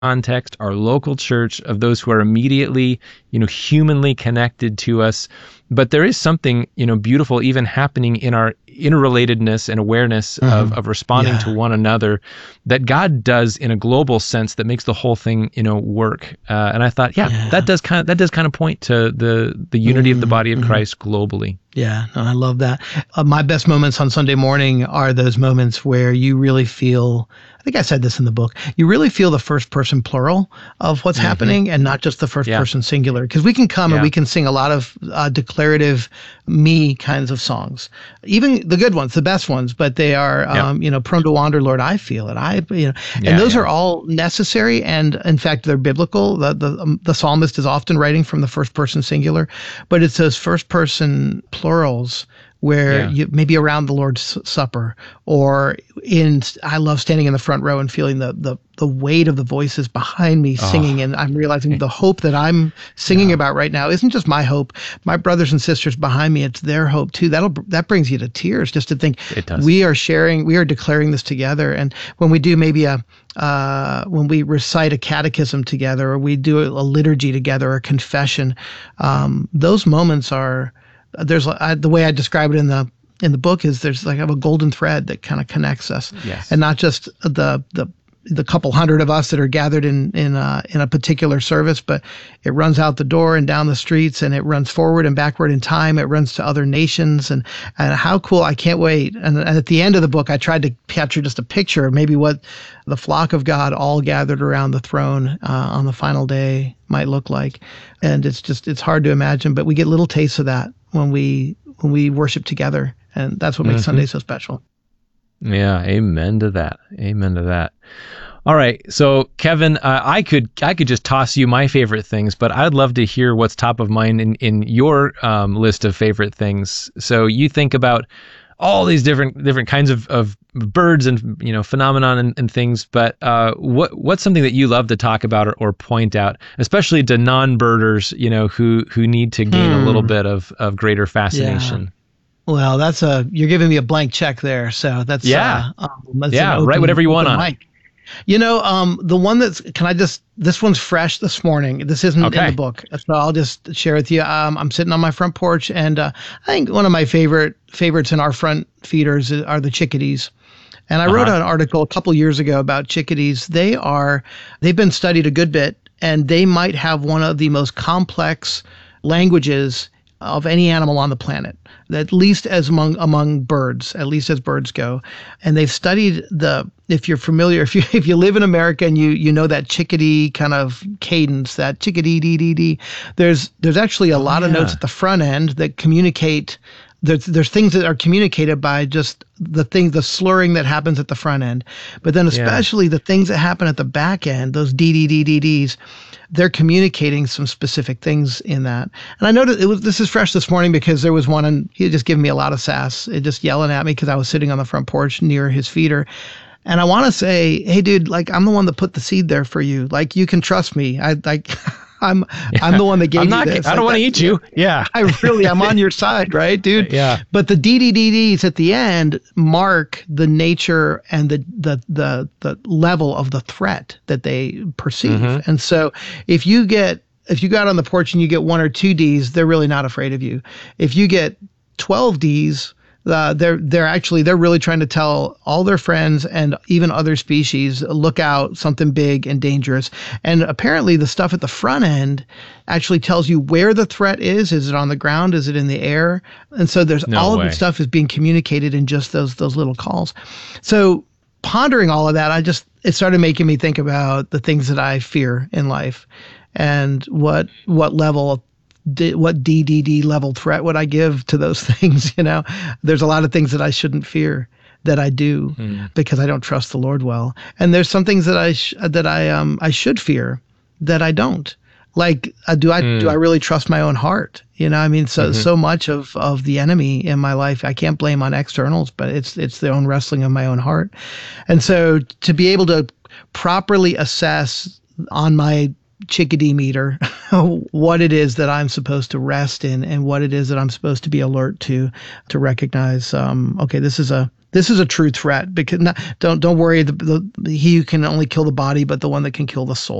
context, our local church, of those who are immediately, humanly connected to us. But there is something, beautiful even happening in our interrelatedness and awareness of responding to one another that God does in a global sense that makes the whole thing, work. And I thought, that does kind of point to the unity of the body of Christ globally. Yeah, no, I love that. My best moments on Sunday morning are those moments where you really feel, I think I said this in the book, you really feel the first person plural of what's happening and not just the first person singular. Because we can come and we can sing a lot of declarative me kinds of songs, even the good ones, the best ones, but they are, prone to wander, Lord, I feel it. And those are all necessary. And in fact, they're biblical. The psalmist is often writing from the first person singular, but it's those first person plurals where you maybe around the Lord's Supper or I love standing in the front row and feeling the weight of the voices behind me singing. And I'm realizing the hope that I'm singing about right now isn't just my hope. My brothers and sisters behind me, it's their hope too. That brings you to tears just to think we are declaring this together. And when we do maybe when we recite a catechism together or we do a liturgy together, a confession, those moments are, the way I describe it in the book is there's like a golden thread that kind of connects us, and not just the couple hundred of us that are gathered in a particular service, but it runs out the door and down the streets, and it runs forward and backward in time. It runs to other nations, and how cool! I can't wait. And at the end of the book, I tried to capture just a picture of maybe what the flock of God all gathered around the throne on the final day might look like, and it's hard to imagine, but we get little tastes of that when we worship together, and that's what makes Sunday so special. Yeah, amen to that. Amen to that. All right, so Kevin, I could just toss you my favorite things, but I'd love to hear what's top of mind in your list of favorite things. So you think about all these different kinds of birds and phenomenon and things, but what's something that you love to talk about or point out, especially to non-birders, who need to gain a little bit of greater fascination? Yeah. Well, you're giving me a blank check there, so that's write whatever you want on it. The one this one's fresh this morning. This isn't in the book, so I'll just share with you. I'm sitting on my front porch, and I think one of my favorites in our front feeders are the chickadees. And I wrote an article a couple years ago about chickadees. They've been studied a good bit, and they might have one of the most complex languages of any animal on the planet, at least as among birds, at least as birds go. And they've studied if you're familiar, if you live in America and you know that chickadee kind of cadence, that chickadee dee dee dee, there's actually a lot of notes at the front end that communicate. There's things that are communicated by just the slurring that happens at the front end, but then especially the things that happen at the back end, those dee dee dee dee dees, they're communicating some specific things in that. And I noticed this is fresh this morning because there was one, and he had just given me a lot of sass, just yelling at me because I was sitting on the front porch near his feeder. And I want to say, hey, dude, like, I'm the one that put the seed there for you. Like, you can trust me. I'm the one that gave you this. I don't want to eat you. Yeah. I'm on your side, right, dude? Yeah. But the DDDDs at the end mark the nature and the level of the threat that they perceive. And so if you go out on the porch and you get 1 or 2 Ds, they're really not afraid of you. If you get 12 Ds, they're really trying to tell all their friends and even other species, look out, something big and dangerous. And apparently the stuff at the front end actually tells you where the threat is. Is it on the ground? Is it in the air? And so of the stuff is being communicated in just those little calls. So pondering all of that, it started making me think about the things that I fear in life and what level what DDD level threat would I give to those things? There's a lot of things that I shouldn't fear that I do because I don't trust the Lord well. And there's some things that I should fear that I don't. Like, do I really trust my own heart? So much of the enemy in my life, I can't blame on externals, but it's the own wrestling of my own heart. And so to be able to properly assess on my chickadee meter what it is that I'm supposed to rest in and what it is that I'm supposed to be alert to recognize, okay, this is a This is a true threat because don't worry. He who can only kill the body, but the one that can kill the soul.